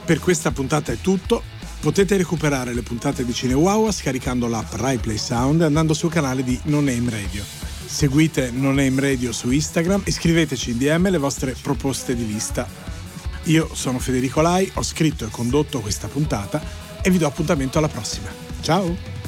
Per questa puntata è tutto. Potete recuperare le puntate di CineWow scaricando l'app Rai Play Sound e andando sul canale di No Name Radio. Seguite No Name Radio su Instagram e scriveteci in DM le vostre proposte di lista. Io sono Federico Lai, ho scritto e condotto questa puntata e vi do appuntamento alla prossima. Ciao!